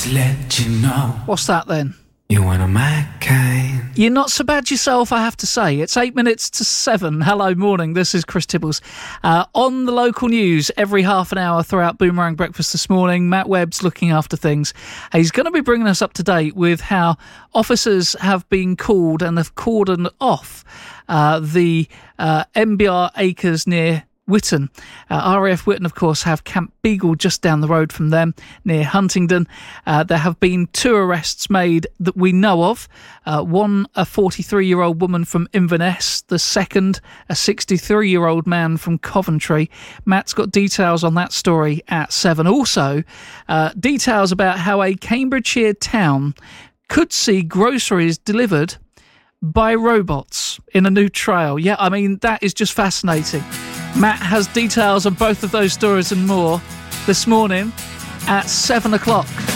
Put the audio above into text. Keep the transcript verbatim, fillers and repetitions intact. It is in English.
to let you know. What's that then? You're one of my kind. You're not so bad yourself, I have to say. It's eight minutes to seven. Hello, morning. This is Chris Tibbles. Uh, on the local news, every half an hour throughout Boomerang Breakfast this morning, Matt Webb's looking after things. He's going to be bringing us up to date with how officers have been called and have cordoned off uh, the uh, M B R Acres near Whitton. Uh, R A F Whitton, of course, have Camp Beagle just down the road from them, near Huntingdon. Uh, there have been two arrests made that we know of. Uh, one, a forty-three-year-old woman from Inverness. The second, a sixty-three-year-old man from Coventry. Matt's got details on that story at seven. Also, uh, details about how a Cambridgeshire town could see groceries delivered by robots in a new trail. Yeah, I mean, that is just fascinating. Matt has details on both of those stories and more this morning at seven o'clock.